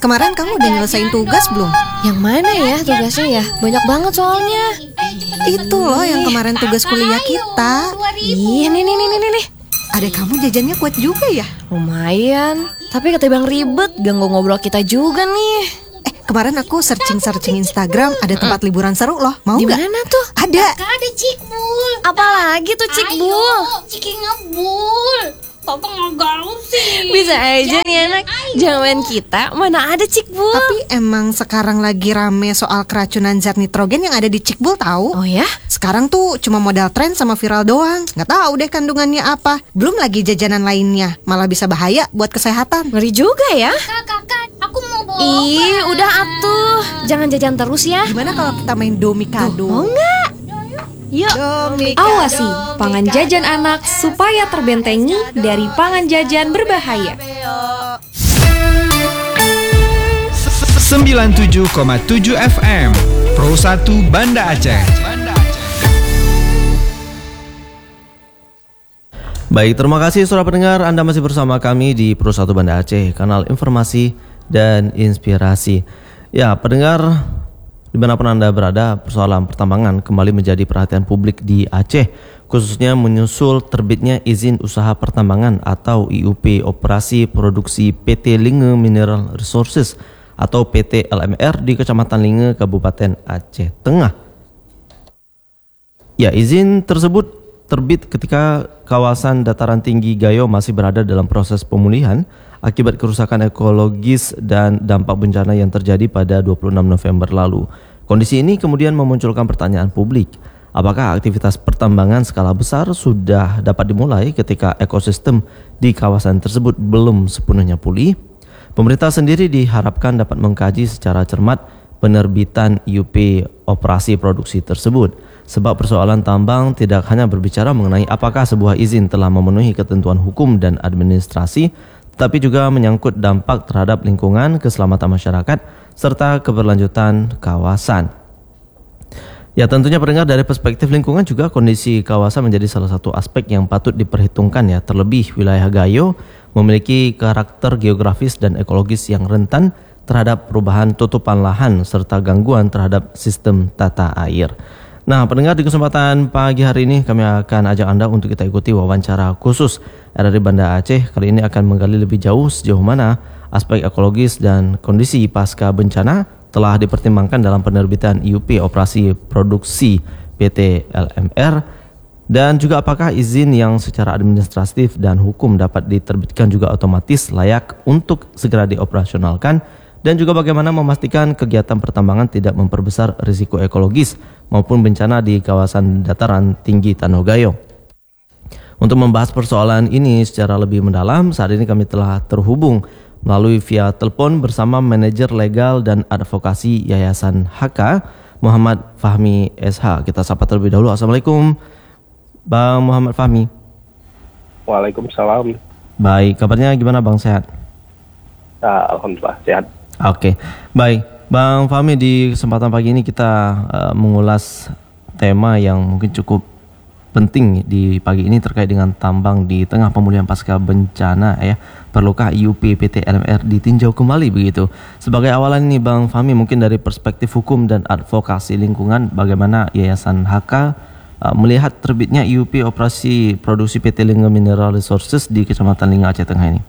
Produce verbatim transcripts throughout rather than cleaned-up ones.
kemarin kamu udah nyelesain tugas belum? Yang mana ya tugasnya ya? Banyak banget soalnya. Itu loh yang kemarin tugas kuliah kita. Iya nih nih nih nih nih. Adek kamu jajannya kuat juga ya? Lumayan. Tapi ketimbang ribet, ganggu ngobrol kita juga nih. Eh, kemarin aku searching-searching Instagram, ada tempat liburan seru loh. Mau Di nggak? mana tuh? Ada. Ada Cikbul. Apalagi tuh Cikbul? Ciki ngebul. Papa nggak gaul sih. Bisa aja nih anak. Jangan kita, mana ada Cikbul. Tapi emang sekarang lagi rame soal keracunan zat nitrogen yang ada di Cikbul tahu? Oh ya? Sekarang tuh cuma modal tren sama viral doang. Nggak tahu deh kandungannya apa. Belum lagi jajanan lainnya, malah bisa bahaya buat kesehatan. Ngeri juga ya. Kak, kakak, aku mau bawa. Ih, udah atuh. Jangan jajan terus ya. Gimana kalau kita main domikado? Mau nggak? Yuk. Domikado. Awasi pangan jajan anak supaya terbentengi dari pangan jajan berbahaya. sembilan puluh tujuh koma tujuh F M Pro satu Banda Aceh. Baik, terima kasih saudara pendengar, Anda masih bersama kami di Pro satu Banda Aceh, kanal informasi dan inspirasi. Ya, pendengar, dimanapun Anda berada, persoalan pertambangan kembali menjadi perhatian publik di Aceh, khususnya menyusul terbitnya izin usaha pertambangan atau I U P Operasi Produksi P T Linge Mineral Resources atau P T L M R di Kecamatan Linge, Kabupaten Aceh Tengah. Ya, izin tersebut terbit ketika kawasan dataran tinggi Gayo masih berada dalam proses pemulihan akibat kerusakan ekologis dan dampak bencana yang terjadi pada dua puluh enam November lalu. Kondisi ini kemudian memunculkan pertanyaan publik. Apakah aktivitas pertambangan skala besar sudah dapat dimulai ketika ekosistem di kawasan tersebut belum sepenuhnya pulih? Pemerintah sendiri diharapkan dapat mengkaji secara cermat penerbitan I U P operasi produksi tersebut. Sebab persoalan tambang tidak hanya berbicara mengenai apakah sebuah izin telah memenuhi ketentuan hukum dan administrasi, tapi juga menyangkut dampak terhadap lingkungan, keselamatan masyarakat, serta keberlanjutan kawasan. Ya, tentunya pendengar, dari perspektif lingkungan juga kondisi kawasan menjadi salah satu aspek yang patut diperhitungkan ya. Terlebih wilayah Gayo memiliki karakter geografis dan ekologis yang rentan terhadap perubahan tutupan lahan serta gangguan terhadap sistem tata air. Nah, pendengar, di kesempatan pagi hari ini kami akan ajak Anda untuk kita ikuti wawancara khusus R R I Banda Aceh. Kali ini akan menggali lebih jauh sejauh mana aspek ekologis dan kondisi pasca bencana telah dipertimbangkan dalam penerbitan I U P Operasi Produksi P T L M R, dan juga apakah izin yang secara administratif dan hukum dapat diterbitkan juga otomatis layak untuk segera dioperasionalkan, dan juga bagaimana memastikan kegiatan pertambangan tidak memperbesar risiko ekologis maupun bencana di kawasan dataran tinggi Tanah Gayo. Untuk membahas persoalan ini secara lebih mendalam, saat ini kami telah terhubung melalui via telepon bersama manajer legal dan advokasi Yayasan H K, Muhammad Fahmi S H. Kita sapa terlebih dahulu. Assalamualaikum, Bang Muhammad Fahmi. Waalaikumsalam. Baik, kabarnya gimana Bang, sehat? Nah, Alhamdulillah sehat. Oke, baik Bang Fahmi, di kesempatan pagi ini kita uh, mengulas tema yang mungkin cukup penting di pagi ini terkait dengan tambang di tengah pemulihan pasca bencana ya. Perlukah I U P P T L M R ditinjau kembali begitu? Sebagai awalan ini Bang Fahmi, mungkin dari perspektif hukum dan advokasi lingkungan, bagaimana Yayasan H K uh, melihat terbitnya I U P Operasi Produksi P T Linge Mineral Resources di Kecamatan Linge, Aceh Tengah ini?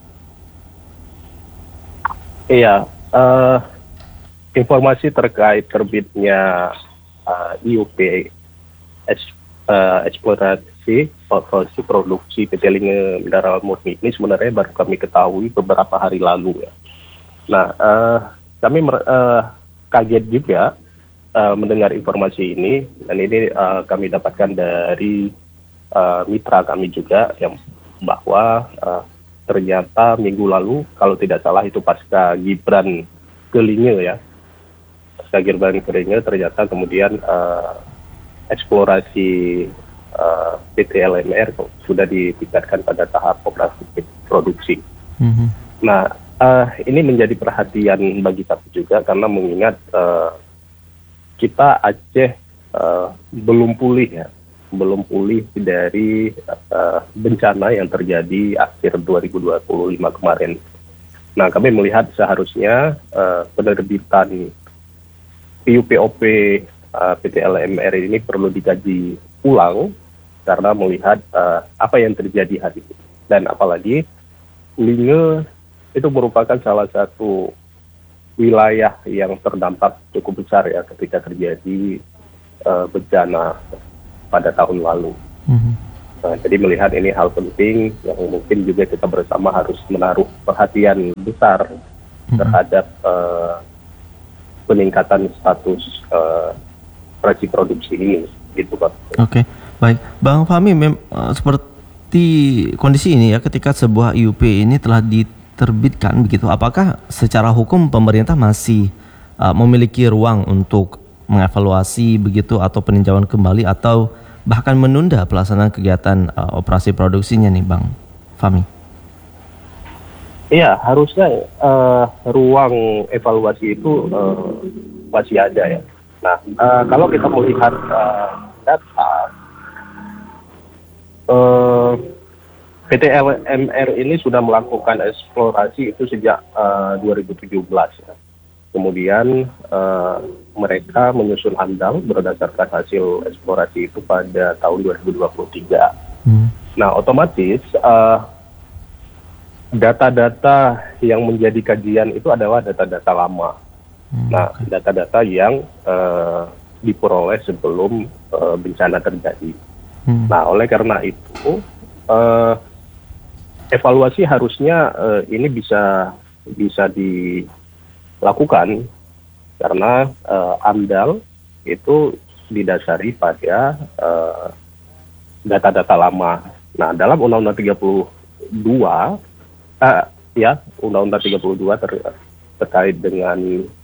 Iya, uh, informasi terkait terbitnya uh, I U P es, uh, eksplorasi operasi produksi P T Linge Mineral Murni ini sebenarnya baru kami ketahui beberapa hari lalu ya. Nah, uh, kami uh, kaget juga uh, mendengar informasi ini, dan ini uh, kami dapatkan dari uh, mitra kami juga yang bahwa uh, ternyata minggu lalu, kalau tidak salah itu pasca Gibran ke Linge ya, pasca Gibran ke Linge, ternyata kemudian uh, eksplorasi uh, P T L M R sudah ditingkatkan pada tahap operasi produksi. Mm-hmm. Nah, uh, ini menjadi perhatian bagi kami juga karena mengingat uh, kita Aceh uh, belum pulih ya, belum pulih dari uh, bencana yang terjadi akhir dua ribu dua puluh lima kemarin. Nah, kami melihat seharusnya uh, penerbitan P U P O P uh, P T L M R ini perlu dikaji ulang karena melihat uh, apa yang terjadi hari ini. Dan apalagi Linge itu merupakan salah satu wilayah yang terdampak cukup besar ya ketika terjadi uh, bencana pada tahun lalu. Mm-hmm. Nah, jadi melihat ini hal penting yang mungkin juga kita bersama harus menaruh perhatian besar mm-hmm. terhadap uh, peningkatan status uh, operasi produksi ini, gitu Pak. Oke, okay. Baik, Bang Fahmi, mem- uh, seperti kondisi ini ya, ketika sebuah I U P ini telah diterbitkan begitu, apakah secara hukum pemerintah masih uh, memiliki ruang untuk mengevaluasi begitu atau peninjauan kembali atau bahkan menunda pelaksanaan kegiatan uh, operasi produksinya nih Bang Fahmi? Iya, harusnya uh, ruang evaluasi itu uh, masih ada ya. Nah, uh, kalau kita melihat uh, data, uh, P T L M R ini sudah melakukan eksplorasi itu sejak uh, dua ribu tujuh belas ya. Kemudian uh, mereka menyusun AMDAL berdasarkan hasil eksplorasi itu pada tahun dua ribu dua puluh tiga. Hmm. Nah, otomatis uh, data-data yang menjadi kajian itu adalah data-data lama. Hmm, nah, okay. data-data yang uh, diperoleh sebelum uh, bencana terjadi. Hmm. Nah, oleh karena itu, uh, evaluasi harusnya uh, ini bisa bisa dilakukan karena uh, AMDAL itu didasari pada uh, data-data lama. Nah, dalam Undang-Undang tiga puluh dua uh, ya, Undang-Undang tiga puluh dua ter, terkait dengan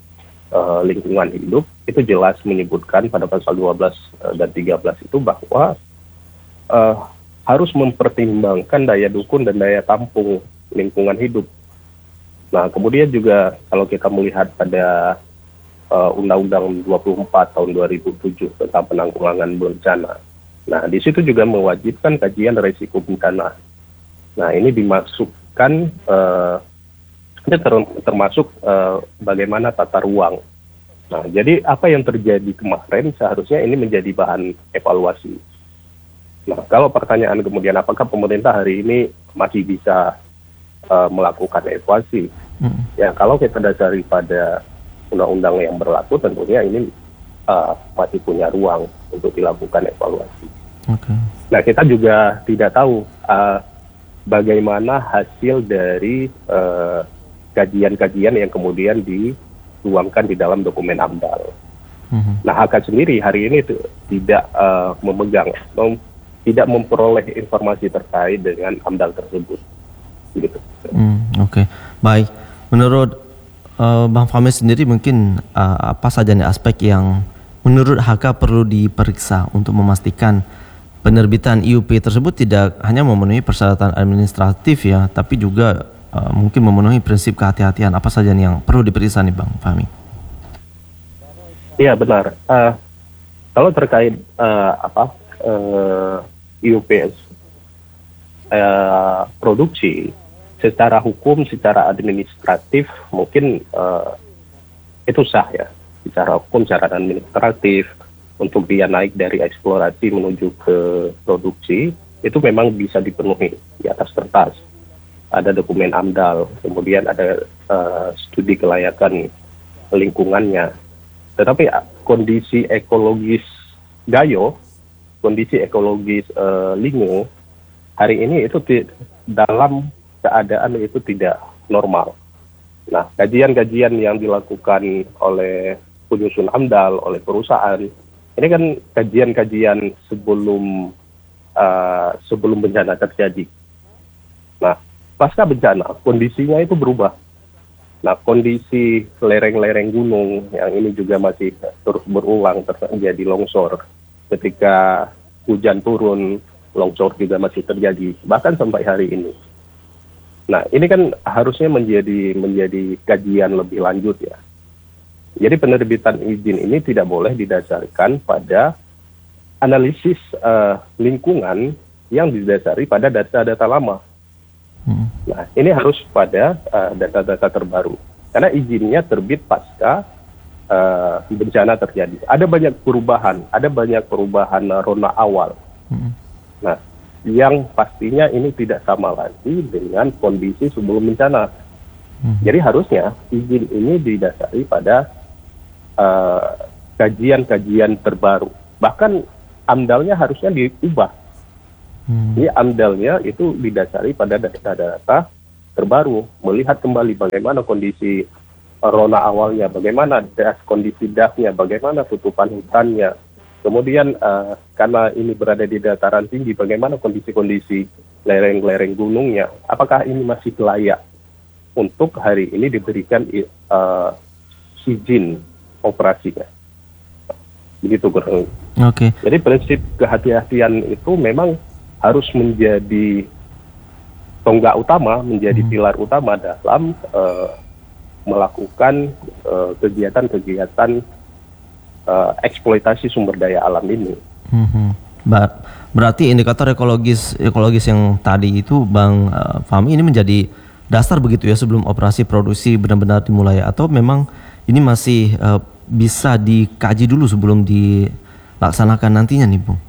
uh, lingkungan hidup itu jelas menyebutkan pada pasal dua belas uh, dan tiga belas itu bahwa uh, harus mempertimbangkan daya dukung dan daya tampung lingkungan hidup. Nah, kemudian juga kalau kita melihat pada uh, Undang-Undang dua puluh empat tahun dua ribu tujuh tentang penanggulangan bencana. Nah, di situ juga mewajibkan kajian risiko bencana. Nah, ini dimasukkan, uh, ini ter- termasuk uh, bagaimana tata ruang. Nah, jadi apa yang terjadi kemarin seharusnya ini menjadi bahan evaluasi. Nah, kalau pertanyaan kemudian apakah pemerintah hari ini masih bisa uh, melakukan evaluasi? Hmm. Ya, kalau kita dasari pada undang-undang yang berlaku, tentunya ini uh, masih punya ruang untuk dilakukan evaluasi. Okay. Nah, kita juga tidak tahu uh, bagaimana hasil dari uh, kajian-kajian yang kemudian dituangkan di dalam dokumen AMDAL. Mm-hmm. Nah, H K sendiri hari ini t- tidak uh, memegang, mem- tidak memperoleh informasi terkait dengan AMDAL tersebut. Gitu. Mm, Oke, okay. Baik. Menurut uh, Bang Fahmi sendiri mungkin uh, apa saja nih aspek yang menurut H K perlu diperiksa untuk memastikan penerbitan I U P tersebut tidak hanya memenuhi persyaratan administratif ya, tapi juga uh, mungkin memenuhi prinsip kehati-hatian. Apa saja nih yang perlu diperiksa nih Bang Fahmi? Iya benar. Uh, kalau terkait uh, apa uh, I U P uh, produksi, secara hukum, secara administratif mungkin uh, itu sah ya. Secara hukum, secara administratif, untuk dia naik dari eksplorasi menuju ke produksi, itu memang bisa dipenuhi di atas kertas. Ada dokumen AMDAL, kemudian ada uh, studi kelayakan lingkungannya. Tetapi uh, kondisi ekologis Gayo, kondisi ekologis uh, Linge, hari ini itu t- dalam keadaan itu tidak normal. Nah, kajian-kajian yang dilakukan oleh penyusun AMDAL, oleh perusahaan, ini kan kajian-kajian sebelum uh, sebelum bencana terjadi. Nah, pasca bencana kondisinya itu berubah. Nah, kondisi lereng-lereng gunung yang ini juga masih terus berulang terjadi longsor. Ketika hujan turun, longsor juga masih terjadi bahkan sampai hari ini. Nah, ini kan harusnya menjadi menjadi kajian lebih lanjut ya. Jadi penerbitan izin ini tidak boleh didasarkan pada analisis uh, lingkungan yang didasari pada data-data lama. Hmm. Nah, ini harus pada uh, data-data terbaru. Karena izinnya terbit pasca uh, bencana terjadi. Ada banyak perubahan, ada banyak perubahan uh, rona awal. Hmm. Nah, yang pastinya ini tidak sama lagi dengan kondisi sebelum bencana. Hmm. Jadi harusnya izin ini didasari pada uh, kajian-kajian terbaru. Bahkan amdalnya harusnya diubah. Hmm. Ini amdalnya itu didasari pada data-data terbaru, melihat kembali bagaimana kondisi rona awalnya, bagaimana das, kondisi dasnya, bagaimana tutupan hutannya. Kemudian uh, karena ini berada di dataran tinggi, bagaimana kondisi-kondisi lereng-lereng gunungnya, apakah ini masih layak untuk hari ini diberikan uh, izin operasinya. Begitu kurang lebih. Oke. Jadi prinsip kehati-hatian itu memang harus menjadi tonggak utama, menjadi hmm. pilar utama dalam uh, melakukan uh, kegiatan-kegiatan uh, eksploitasi sumber daya alam ini. Hmm. Ber- berarti indikator ekologis ekologis yang tadi itu, Bang uh, Fahmi, ini menjadi dasar begitu ya sebelum operasi produksi benar-benar dimulai, atau memang ini masih uh, bisa dikaji dulu sebelum dilaksanakan nantinya nih, Bung?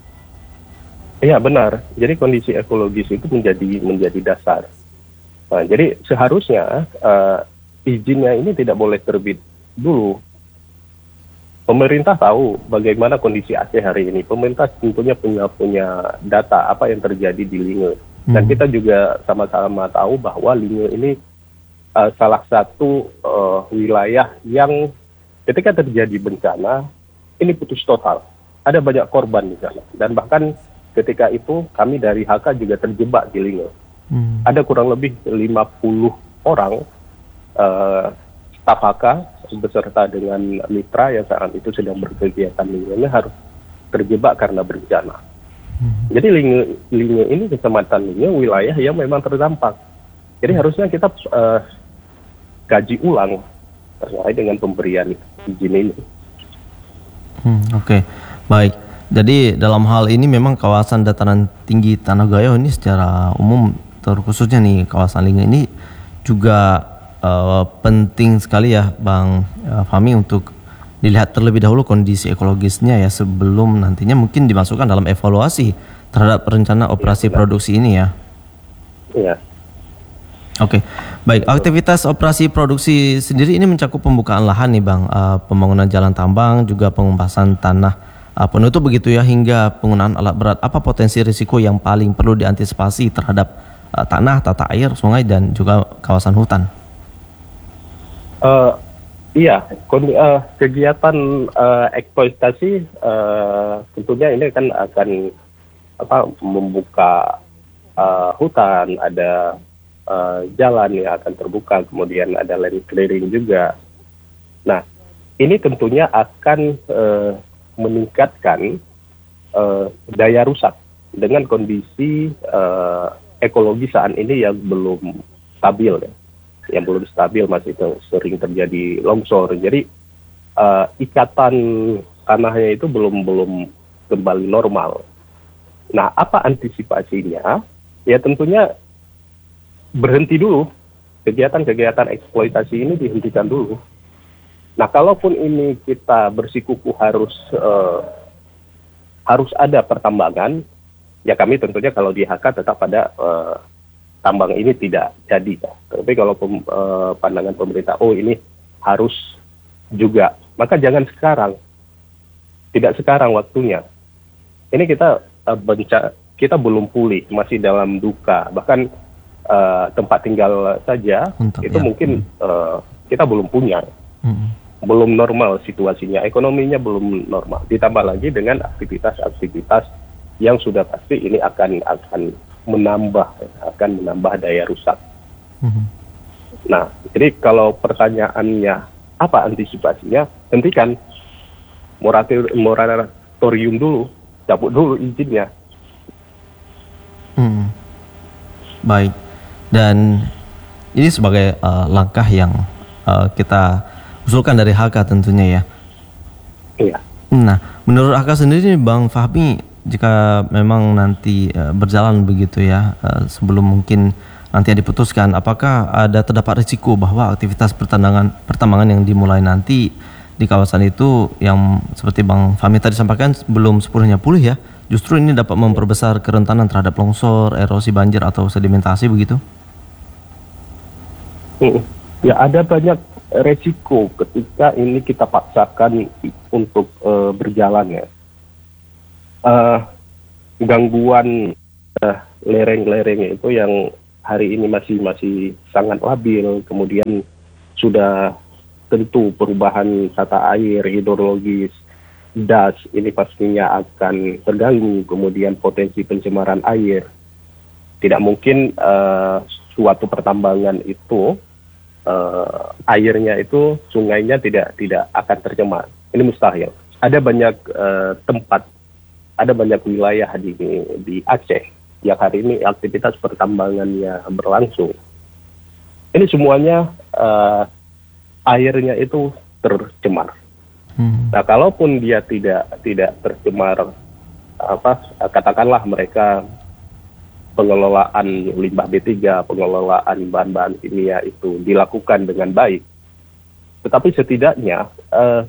Iya benar. Jadi kondisi ekologis itu menjadi menjadi dasar. Nah, jadi seharusnya uh, izinnya ini tidak boleh terbit dulu. Pemerintah tahu bagaimana kondisi Aceh hari ini. Pemerintah tentunya punya punya data apa yang terjadi di Linge. Dan kita juga sama-sama tahu bahwa Linge ini uh, salah satu uh, wilayah yang ketika terjadi bencana ini putus total. Ada banyak korban di sana. Dan bahkan ketika itu kami dari H K juga terjebak di Linge. Hmm. Ada kurang lebih lima puluh orang uh, staf H K beserta dengan mitra yang saat itu sedang berkegiatan Linge harus terjebak karena bencana. Hmm. Jadi Linge, Linge ini, kecamatan Linge, wilayah yang memang terdampak. Jadi harusnya kita uh, kaji ulang terkait dengan pemberian izin ini. Hmm, Oke, okay. Baik. Jadi dalam hal ini memang kawasan dataran tinggi Tanah Gayo ini secara umum, terkhususnya nih kawasan Linge ini juga uh, penting sekali ya, Bang uh, Fahmi, untuk dilihat terlebih dahulu kondisi ekologisnya ya sebelum nantinya mungkin dimasukkan dalam evaluasi terhadap rencana operasi ya, produksi ini ya. Iya. Oke, okay. Baik. Aktivitas operasi produksi sendiri ini mencakup pembukaan lahan nih, Bang, uh, pembangunan jalan tambang, juga pengumpasan tanah Uh, penutup begitu ya, hingga penggunaan alat berat. Apa potensi risiko yang paling perlu diantisipasi terhadap uh, tanah, tata air, sungai, dan juga kawasan hutan? Uh, iya, kon- uh, kegiatan uh, eksploitasi uh, tentunya ini kan akan apa membuka uh, hutan, ada uh, jalan yang akan terbuka, kemudian ada land clearing juga. Nah, ini tentunya akan uh, meningkatkan uh, daya rusak dengan kondisi uh, ekologi saat ini yang belum stabil ya. Yang belum stabil, masih ter- sering terjadi longsor. Jadi uh, ikatan tanahnya itu belum belum kembali normal. Nah, apa antisipasinya? Ya tentunya berhenti dulu. Kegiatan-kegiatan eksploitasi ini dihentikan dulu. Nah, kalaupun ini kita bersikukuh harus uh, harus ada pertambangan, ya kami tentunya kalau di H K tetap pada uh, tambang ini tidak jadi. Tapi kalau pem, uh, pandangan pemerintah, oh ini harus juga, maka jangan sekarang. Tidak sekarang waktunya. Ini kita uh, benca, kita belum pulih, masih dalam duka. Bahkan uh, tempat tinggal saja Untuk, itu ya. mungkin uh, kita belum punya. Hmm. Belum normal situasinya, ekonominya belum normal. Ditambah lagi dengan aktivitas-aktivitas yang sudah pasti ini akan akan menambah akan menambah daya rusak. Mm-hmm. Nah, jadi kalau pertanyaannya apa antisipasinya, hentikan moratorium dulu, cabut dulu izinnya. Hmm. Baik. Dan ini sebagai uh, langkah yang uh, kita usulkan dari H K tentunya ya. Iya. Nah, menurut H K sendiri Bang Fahmi, jika memang nanti uh, berjalan begitu ya, uh, sebelum mungkin nanti yang diputuskan, apakah ada terdapat risiko bahwa aktivitas pertambangan pertambangan yang dimulai nanti di kawasan itu yang seperti Bang Fahmi tadi sampaikan belum sepenuhnya pulih ya, justru ini dapat memperbesar kerentanan terhadap longsor, erosi banjir atau sedimentasi begitu? Ya, ada banyak resiko ketika ini kita paksakan untuk uh, berjalan ya. Uh, gangguan uh, lereng-lereng itu yang hari ini masih masih sangat labil, kemudian sudah tentu perubahan tata air, hidrologis, das ini pastinya akan terganggu, kemudian potensi pencemaran air. Tidak mungkin uh, suatu pertambangan itu Uh, airnya itu sungainya tidak tidak akan tercemar. Ini mustahil. Ada banyak uh, tempat, ada banyak wilayah di di Aceh yang hari ini aktivitas pertambangannya berlangsung. Ini semuanya uh, airnya itu tercemar. Hmm. Nah, kalaupun dia tidak tidak tercemar, apa katakanlah mereka pengelolaan limbah B tiga, pengelolaan bahan-bahan kimia itu dilakukan dengan baik. Tetapi setidaknya eh,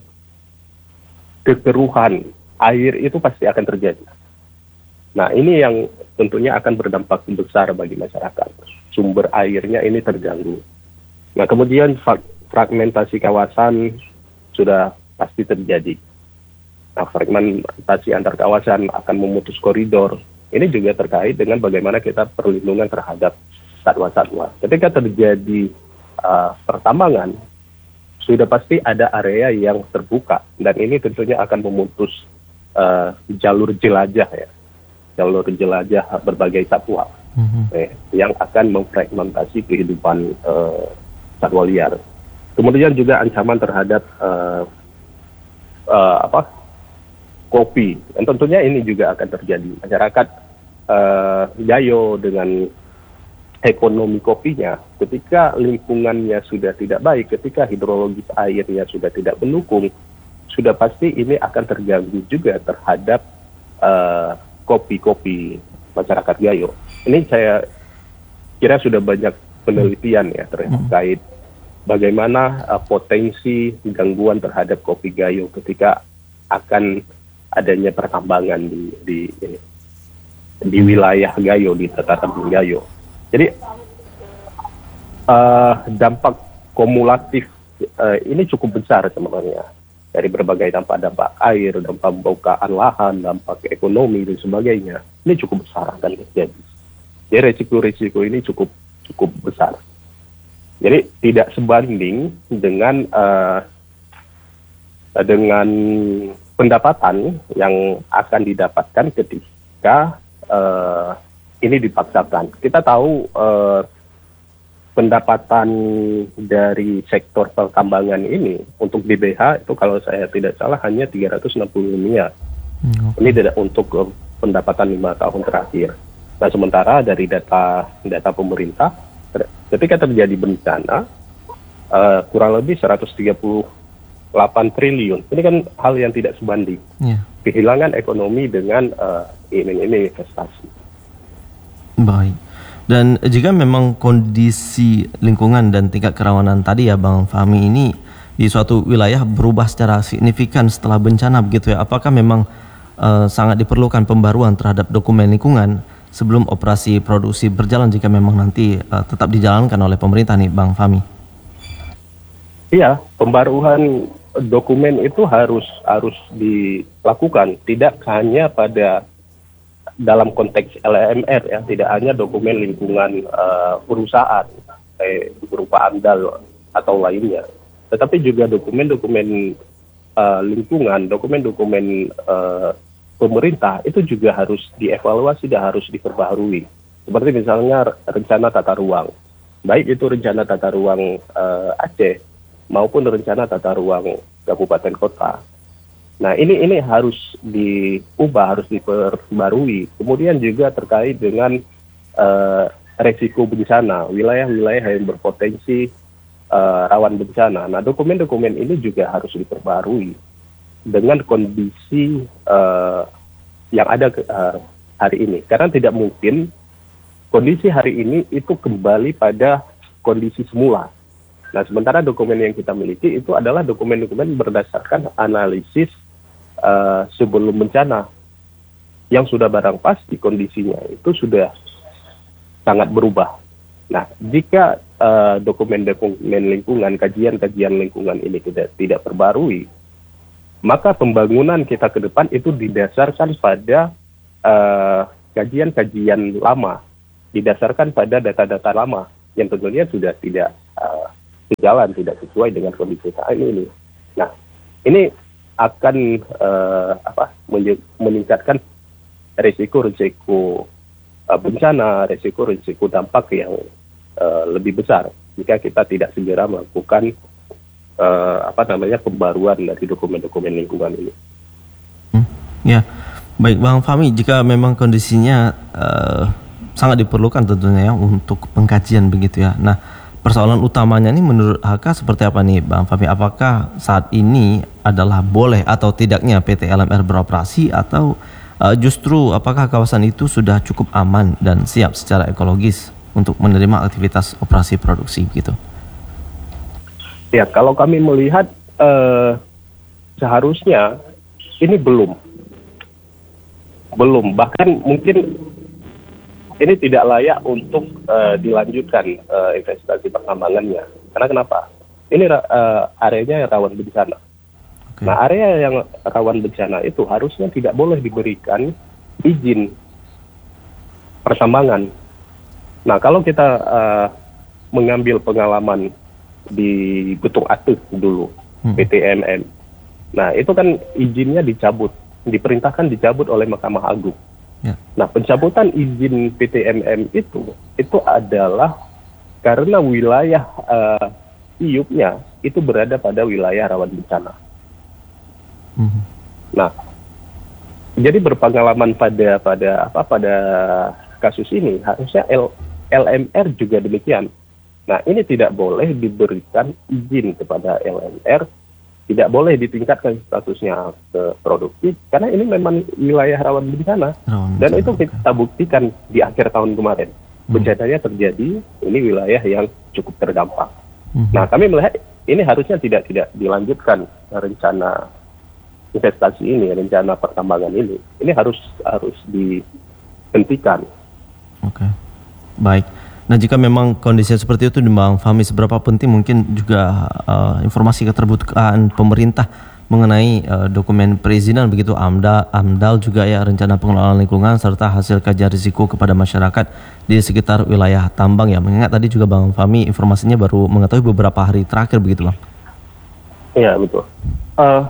kekeruhan air itu pasti akan terjadi. Nah, ini yang tentunya akan berdampak besar bagi masyarakat. Sumber airnya ini terganggu. Nah, kemudian fragmentasi kawasan sudah pasti terjadi. Nah, fragmentasi antar kawasan akan memutus koridor. Ini juga terkait dengan bagaimana kita perlindungan terhadap satwa-satwa. Ketika terjadi uh, pertambangan, sudah pasti ada area yang terbuka, dan ini tentunya akan memutus uh, jalur jelajah ya, jalur jelajah berbagai satwa mm-hmm. eh, yang akan memfragmentasi kehidupan uh, satwa liar. Kemudian juga ancaman terhadap uh, uh, apa? kopi, dan tentunya ini juga akan terjadi. Masyarakat Uh, Gayo dengan ekonomi kopinya, ketika lingkungannya sudah tidak baik, ketika hidrologis airnya sudah tidak mendukung, sudah pasti ini akan terganggu juga terhadap uh, kopi-kopi masyarakat Gayo. Ini saya kira sudah banyak penelitian ya terkait bagaimana uh, potensi gangguan terhadap kopi Gayo ketika akan adanya pertambangan di, di ini. di wilayah Gayo, di tataran Gayo. Jadi uh, dampak kumulatif uh, ini cukup besar sebenarnya, dari berbagai dampak-dampak air, dampak pembukaan lahan, dampak ekonomi dan sebagainya. Ini cukup besar akan terjadi. Jadi risiko-risiko ini cukup cukup besar. Jadi tidak sebanding dengan uh, dengan pendapatan yang akan didapatkan ketika Uh, ini dipaksakan. Kita tahu uh, pendapatan dari sektor pertambangan ini untuk D B H itu kalau saya tidak salah hanya tiga ratus enam puluh miliar. Hmm. Ini tidak untuk uh, pendapatan lima tahun terakhir. Nah, sementara dari data data pemerintah, ketika terjadi bencana uh, kurang lebih seratus tiga puluh delapan triliun. Ini kan hal yang tidak sebanding. Yeah. Kehilangan ekonomi dengan uh, ini ini investasi. Baik. Dan jika memang kondisi lingkungan dan tingkat kerawanan tadi ya Bang Fahmi ini di suatu wilayah berubah secara signifikan setelah bencana begitu ya, apakah memang uh, sangat diperlukan pembaruan terhadap dokumen lingkungan sebelum operasi produksi berjalan jika memang nanti uh, tetap dijalankan oleh pemerintah nih Bang Fahmi? Iya, pembaruan dokumen itu harus harus dilakukan, tidak hanya pada dalam konteks L M R ya, tidak hanya dokumen lingkungan uh, perusahaan eh, berupa AMDAL atau lainnya, tetapi juga dokumen-dokumen uh, lingkungan, dokumen-dokumen uh, pemerintah itu juga harus dievaluasi dan harus diperbaharui. Seperti misalnya rencana tata ruang, baik itu rencana tata ruang uh, Aceh maupun rencana tata ruang kabupaten kota. Nah, ini ini harus diubah, harus diperbarui. Kemudian juga terkait dengan uh, resiko bencana, wilayah-wilayah yang berpotensi uh, rawan bencana. Nah, dokumen-dokumen ini juga harus diperbarui dengan kondisi uh, yang ada uh, hari ini. Karena tidak mungkin kondisi hari ini itu kembali pada kondisi semula. Nah, sementara dokumen yang kita miliki itu adalah dokumen-dokumen berdasarkan analisis uh, sebelum bencana, yang sudah barang pasti kondisinya itu sudah sangat berubah. Nah, jika uh, dokumen-dokumen lingkungan, kajian-kajian lingkungan ini tidak tidak perbarui, maka pembangunan kita ke depan itu didasarkan pada uh, kajian-kajian lama, didasarkan pada data-data lama yang tentunya sudah tidak uh, jalan, tidak sesuai dengan kondisi saat ini. Nah, ini akan uh, apa meningkatkan risiko-risiko uh, bencana, risiko-risiko dampak yang uh, lebih besar jika kita tidak segera melakukan uh, apa namanya pembaruan dari dokumen-dokumen lingkungan ini. Hmm, ya, baik Bang Fahmi, jika memang kondisinya uh, sangat diperlukan tentunya ya untuk pengkajian begitu ya. Nah, persoalan utamanya ini menurut H K seperti apa nih Bang Fahmi? Apakah saat ini adalah boleh atau tidaknya P T L M R beroperasi, atau uh, justru apakah kawasan itu sudah cukup aman dan siap secara ekologis untuk menerima aktivitas operasi produksi gitu? Ya, kalau kami melihat uh, seharusnya ini belum. Belum, bahkan mungkin ini tidak layak untuk uh, dilanjutkan uh, investasi pertambangannya. Karena kenapa? Ini uh, areanya yang rawan bencana. Okay. Nah, area yang rawan bencana itu harusnya tidak boleh diberikan izin pertambangan. Nah, kalau kita uh, mengambil pengalaman di Betung Atuh dulu, hmm. P T M M. Nah, itu kan izinnya dicabut, diperintahkan dicabut oleh Mahkamah Agung. Ya. Nah, pencabutan izin P T M M itu itu adalah karena wilayah uh, I U P-nya itu berada pada wilayah rawan bencana. Mm-hmm. Nah, jadi berpengalaman pada pada apa pada kasus ini harusnya L, LMR juga demikian. Nah, ini tidak boleh diberikan izin kepada L M R, tidak boleh ditingkatkan statusnya ke produktif, karena ini memang wilayah rawan bencana. Oh, dan itu kita buktikan di akhir tahun kemarin. Hmm. Bencananya terjadi, ini wilayah yang cukup terdampak. Hmm. Nah, kami melihat ini harusnya tidak tidak dilanjutkan rencana investasi ini, rencana pertambangan ini. Ini harus harus dihentikan. Oke, baik. Nah, jika memang kondisinya seperti itu, Bang Fahmi, seberapa penting mungkin juga uh, informasi keterbukaan pemerintah mengenai uh, dokumen perizinan begitu, AMDA, AMDAL juga ya, rencana pengelolaan lingkungan serta hasil kajian risiko kepada masyarakat di sekitar wilayah tambang ya. Mengingat tadi juga Bang Fahmi informasinya baru mengetahui beberapa hari terakhir begitu, Bang. Iya, betul. Uh,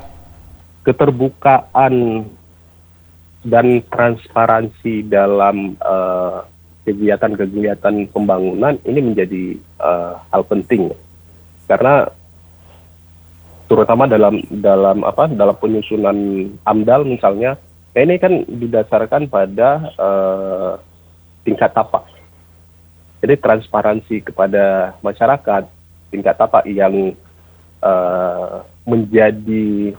keterbukaan dan transparansi dalam uh, kegiatan-kegiatan pembangunan ini menjadi uh, hal penting, karena terutama dalam dalam apa dalam penyusunan AMDAL misalnya, ini kan didasarkan pada uh, tingkat tapak. Jadi transparansi kepada masyarakat, tingkat tapak yang uh, menjadi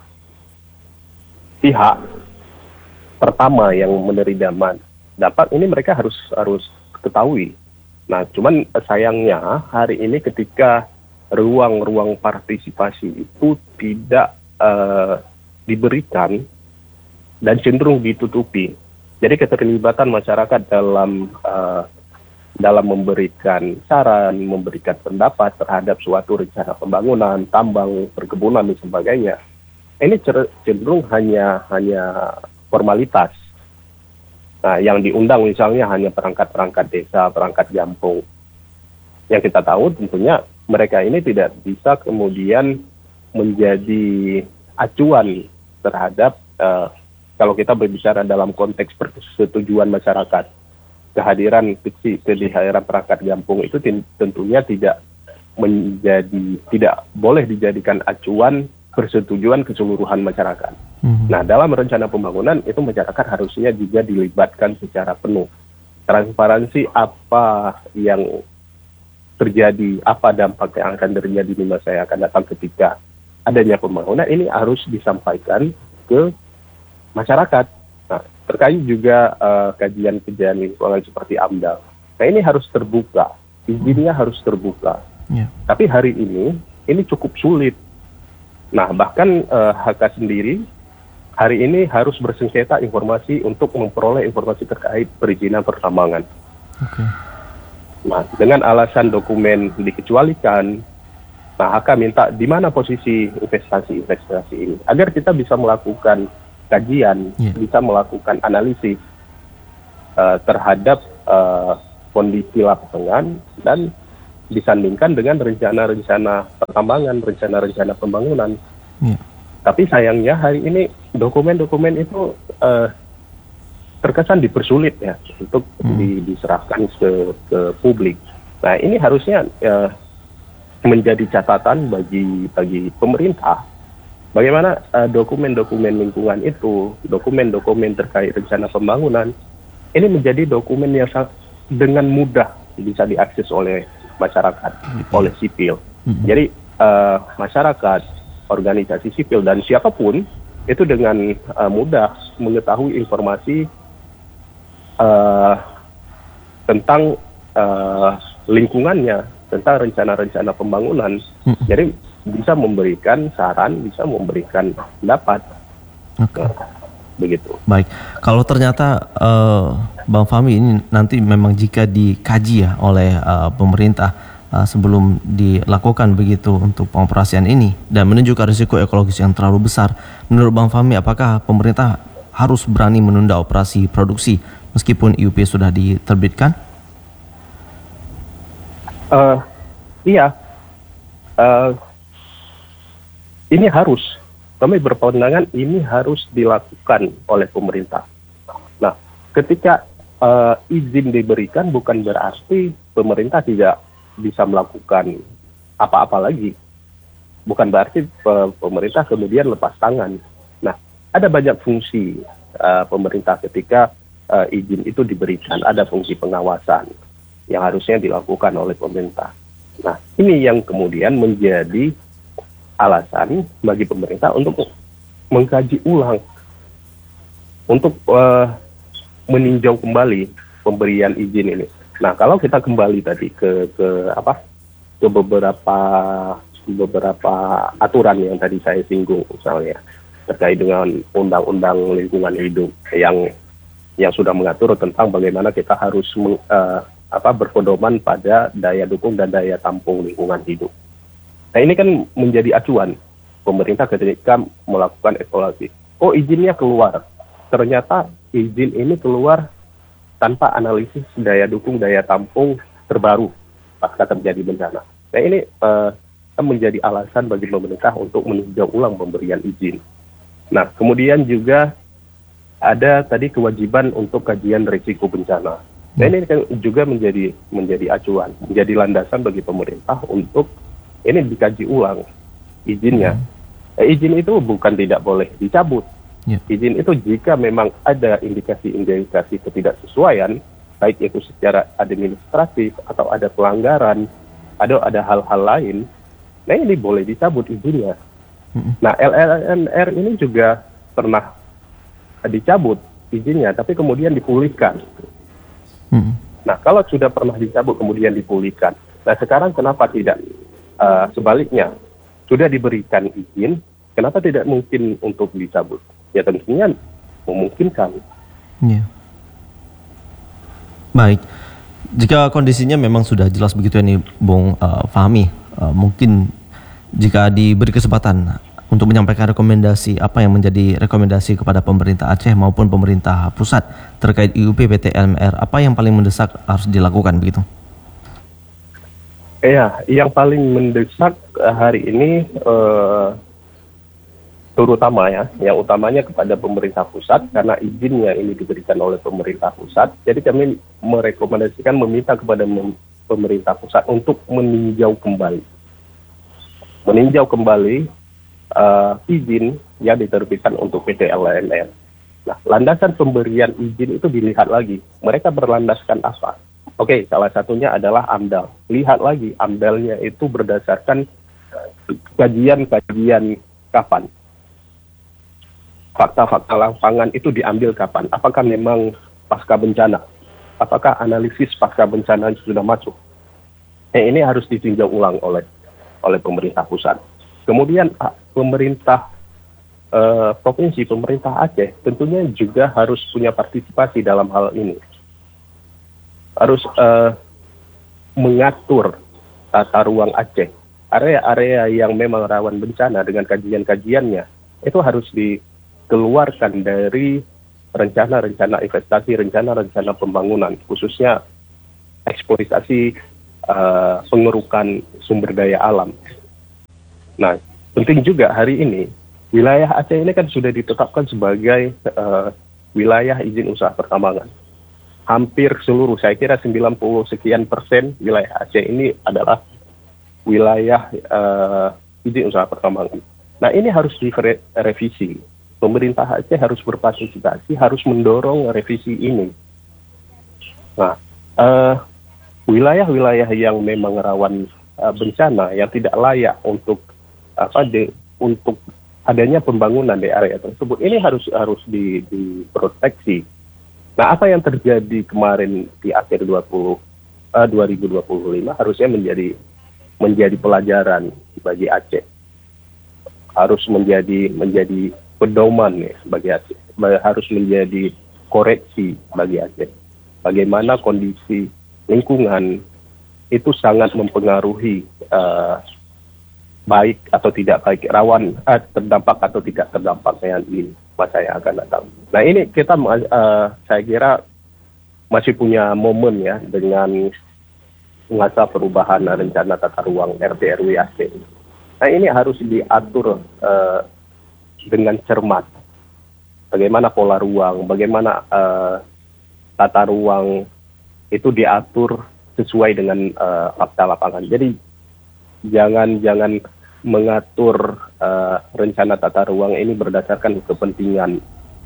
pihak pertama yang menerima dampak ini mereka harus harus ketahui. Nah, cuman sayangnya hari ini ketika ruang-ruang partisipasi itu tidak uh, diberikan dan cenderung ditutupi. Jadi keterlibatan masyarakat dalam uh, dalam memberikan saran, memberikan pendapat terhadap suatu rencana pembangunan, tambang, perkebunan dan sebagainya, ini cenderung hanya hanya formalitas. Nah, yang diundang misalnya hanya perangkat-perangkat desa, perangkat kampung. Yang kita tahu tentunya mereka ini tidak bisa kemudian menjadi acuan terhadap, uh, kalau kita berbicara dalam konteks persetujuan masyarakat, kehadiran kehadiran perangkat kampung itu tentunya tidak menjadi, tidak boleh dijadikan acuan persetujuan keseluruhan masyarakat. Mm-hmm. Nah, dalam rencana pembangunan itu masyarakat harusnya juga dilibatkan secara penuh. Transparansi apa yang terjadi, apa dampak yang akan terjadi di masa yang akan datang ketika adanya pembangunan, ini harus disampaikan ke masyarakat. Nah, terkait juga uh, kajian-kajian lingkungan seperti AMDAL. Nah ini harus terbuka, izinnya harus terbuka. Ya. Tapi hari ini ini cukup sulit. Nah bahkan uh, H K sendiri hari ini harus bersengketa informasi untuk memperoleh informasi terkait perizinan pertambangan. Oke. Nah dengan alasan dokumen dikecualikan, nah H K minta di mana posisi investasi-investasi ini agar kita bisa melakukan kajian, Yeah. bisa melakukan analisis uh, terhadap uh, kondisi lapangan dan disandingkan dengan rencana-rencana pertambangan, rencana-rencana pembangunan. Yeah. Tapi sayangnya hari ini dokumen-dokumen itu uh, terkesan dipersulit ya untuk Hmm. di, diserahkan ke, ke publik. Nah ini harusnya uh, menjadi catatan bagi bagi pemerintah. Bagaimana uh, dokumen-dokumen lingkungan itu, dokumen-dokumen terkait rencana pembangunan, ini menjadi dokumen yang sangat dengan mudah bisa diakses oleh masyarakat, oleh sipil. Mm-hmm. Jadi uh, masyarakat, organisasi sipil dan siapapun itu dengan uh, mudah mengetahui informasi uh, tentang uh, lingkungannya, tentang rencana-rencana pembangunan. Mm-hmm. Jadi bisa memberikan saran, bisa memberikan pendapat. Oke. Nah, begitu. Baik, kalau ternyata uh, Bang Fahmi ini nanti memang jika dikaji ya oleh uh, pemerintah uh, sebelum dilakukan begitu untuk pengoperasian ini dan menunjukkan risiko ekologis yang terlalu besar, menurut Bang Fahmi apakah pemerintah harus berani menunda operasi produksi meskipun I U P sudah diterbitkan? Uh, iya, uh, ini harus. Kami berpandangan ini harus dilakukan oleh pemerintah. Nah, ketika uh, izin diberikan bukan berarti pemerintah tidak bisa melakukan apa-apa lagi. Bukan berarti uh, pemerintah kemudian lepas tangan. Nah, ada banyak fungsi uh, pemerintah ketika uh, izin itu diberikan. Ada fungsi pengawasan yang harusnya dilakukan oleh pemerintah. Nah, ini yang kemudian menjadi alasan bagi pemerintah untuk mengkaji ulang, untuk uh, meninjau kembali pemberian izin ini. Nah, kalau kita kembali tadi ke ke apa ke beberapa beberapa aturan yang tadi saya singgung, misalnya terkait dengan undang-undang lingkungan hidup yang yang sudah mengatur tentang bagaimana kita harus meng, uh, apa berpedoman pada daya dukung dan daya tampung lingkungan hidup. Nah ini kan menjadi acuan pemerintah ketika melakukan evaluasi. Oh izinnya keluar, ternyata izin ini keluar tanpa analisis daya dukung, daya tampung terbaru pasca terjadi bencana. Nah ini uh, menjadi alasan bagi pemerintah untuk meninjau ulang pemberian izin. Nah kemudian juga ada tadi kewajiban untuk kajian risiko bencana. Nah ini kan juga menjadi menjadi acuan, menjadi landasan bagi pemerintah untuk ini dikaji ulang izinnya. Eh, izin itu bukan tidak boleh dicabut. Yeah. Izin itu jika memang ada indikasi-indikasi ketidaksesuaian, baik itu secara administratif atau ada pelanggaran, atau ada hal-hal lain, nah ini boleh dicabut izinnya. Mm-hmm. Nah L L N R ini juga pernah dicabut izinnya, tapi kemudian dipulihkan. Mm-hmm. Nah kalau sudah pernah dicabut kemudian dipulihkan, nah sekarang kenapa tidak? Uh, sebaliknya, sudah diberikan izin, kenapa tidak mungkin untuk dicabut? Ya tentunya memungkinkan. Ya. Baik, jika kondisinya memang sudah jelas begitu ini, Bung uh, Fahmi, uh, mungkin jika diberi kesempatan untuk menyampaikan rekomendasi, apa yang menjadi rekomendasi kepada pemerintah Aceh maupun pemerintah pusat terkait I U P P T L M R, apa yang paling mendesak harus dilakukan begitu? Ya, yang paling mendesak hari ini uh, terutama ya, yang utamanya kepada pemerintah pusat karena izinnya ini diberikan oleh pemerintah pusat. Jadi kami merekomendasikan meminta kepada mem- pemerintah pusat untuk meninjau kembali, meninjau kembali uh, izin yang diterbitkan untuk P T L M R. Nah, landasan pemberian izin itu dilihat lagi. Mereka berlandaskan apa? Oke, okay, salah satunya adalah AMDAL. Lihat lagi, AMDALnya itu berdasarkan kajian-kajian kapan. Fakta-fakta lapangan itu diambil kapan? Apakah memang pasca bencana? apakah analisis pasca bencana sudah masuk? Eh, ini harus ditinjau ulang oleh oleh pemerintah pusat. Kemudian pemerintah eh, provinsi, pemerintah Aceh tentunya juga harus punya partisipasi dalam hal ini. Harus eh, mengatur tata ruang Aceh. Area-area yang memang rawan bencana dengan kajian-kajiannya itu harus dikeluarkan dari rencana-rencana investasi, rencana-rencana pembangunan, khususnya eksploitasi uh, pengerukan sumber daya alam. Nah, penting juga hari ini, wilayah Aceh ini kan sudah ditetapkan sebagai uh, wilayah izin usaha pertambangan. Hampir seluruh, saya kira sembilan puluh sekian persen wilayah Aceh ini adalah wilayah uh, izin usaha pertambangan. Nah, ini harus direvisi. Pemerintah Aceh harus berpartisipasi, harus mendorong revisi ini. Nah, uh, wilayah-wilayah yang memang rawan uh, bencana, yang tidak layak untuk apa de, untuk adanya pembangunan di area tersebut, ini harus harus di, diproteksi. Nah, apa yang terjadi kemarin di akhir dua ribu dua puluh lima harusnya menjadi menjadi pelajaran bagi Aceh, harus menjadi menjadi pedoman ya bagi Aceh, harus menjadi koreksi bagi Aceh. Bagaimana kondisi lingkungan itu sangat mempengaruhi uh, baik atau tidak baik, rawan uh, terdampak atau tidak terdampak dengan ini masa yang akan datang. Nah, ini kita uh, saya kira masih punya momen ya dengan masa perubahan rencana tata ruang R T R W Aceh. Nah, ini harus diatur uh, dengan cermat. Bagaimana pola ruang, bagaimana uh, tata ruang itu diatur sesuai dengan uh, fakta lapangan. Jadi jangan jangan mengatur uh, rencana tata ruang ini berdasarkan kepentingan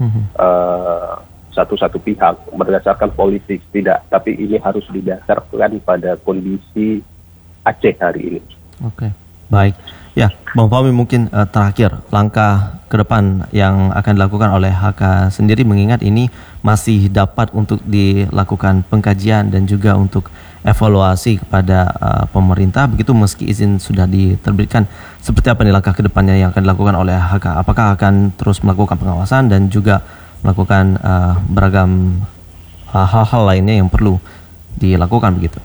uh, satu-satu pihak, berdasarkan politik, tidak. Tapi ini harus didasarkan pada kondisi Aceh hari ini. Oke, baik. Ya, Bang Fahmi, mungkin uh, terakhir langkah ke depan yang akan dilakukan oleh H K sendiri, mengingat ini masih dapat untuk dilakukan pengkajian dan juga untuk evaluasi kepada uh, pemerintah, begitu meski izin sudah diterbitkan. Seperti apa nih langkah ke depannya yang akan dilakukan oleh H K? Apakah akan terus melakukan pengawasan dan juga melakukan uh, beragam uh, hal-hal lainnya yang perlu dilakukan begitu?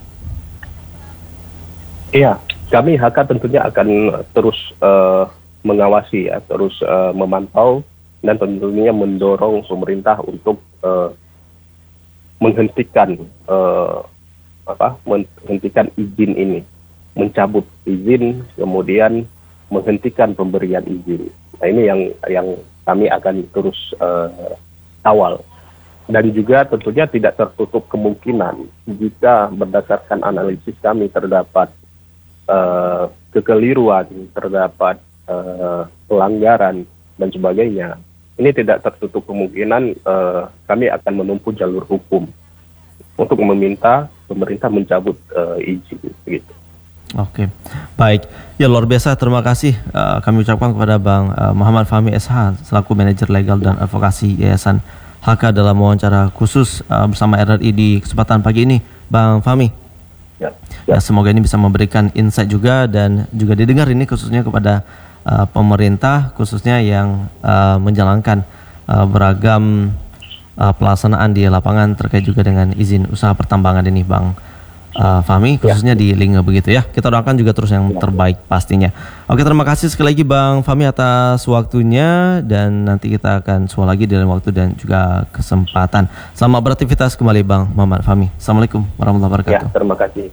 Iya, kami H K tentunya akan terus uh, mengawasi ya, terus uh, memantau dan tentunya mendorong pemerintah untuk uh, menghentikan uh, apa menghentikan izin ini, mencabut izin, kemudian menghentikan pemberian izin. Nah, ini yang yang kami akan terus uh, kawal. Dan juga tentunya tidak tertutup kemungkinan jika berdasarkan analisis kami terdapat uh, kekeliruan, terdapat uh, pelanggaran dan sebagainya. Ini tidak tertutup kemungkinan uh, kami akan menempuh jalur hukum untuk meminta pemerintah mencabut uh, izin gitu. Oke, baik. Ya, luar biasa. Terima kasih uh, kami ucapkan kepada Bang uh, Muhammad Fahmi S H selaku Manajer Legal dan Advokasi Yayasan H K dalam wawancara khusus uh, bersama R R I di kesempatan pagi ini, Bang Fahmi. Ya, ya. Ya, semoga ini bisa memberikan insight juga dan juga didengar ini khususnya kepada uh, pemerintah, khususnya yang uh, menjalankan uh, beragam Uh, pelaksanaan di lapangan terkait juga dengan izin usaha pertambangan ini, Bang uh, Fahmi, khususnya ya, di Linge begitu ya. Kita doakan juga terus yang ya, terbaik pastinya. Oke, terima kasih sekali lagi Bang Fahmi atas waktunya, dan nanti kita akan suara lagi dalam waktu dan juga kesempatan. Selamat beraktivitas kembali Bang Muhammad Fahmi. Assalamualaikum warahmatullahi wabarakatuh. Ya, terima kasih.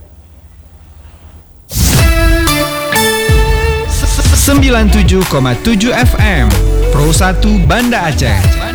sembilan puluh tujuh koma tujuh F M Pro satu Banda Aceh.